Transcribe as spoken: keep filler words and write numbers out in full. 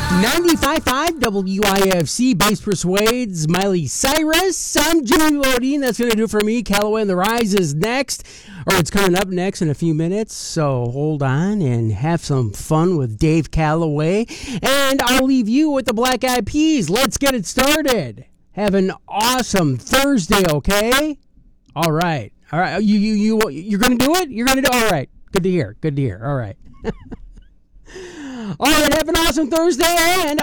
ninety-five point five W I F C, Bass Persuades, Miley Cyrus. I'm Jimmy Lodine. That's going to do it for me. Calloway and the Rise is next, or it's coming up next in a few minutes. So hold on and have some fun with Dave Calloway. And I'll leave you with the Black Eyed Peas. Let's get it started. Have an awesome Thursday, okay? All right. All right. You, you, you, you're going to do it? You're going to do it? All right. Good to hear. Good to hear. All right. All right, have an awesome Thursday, and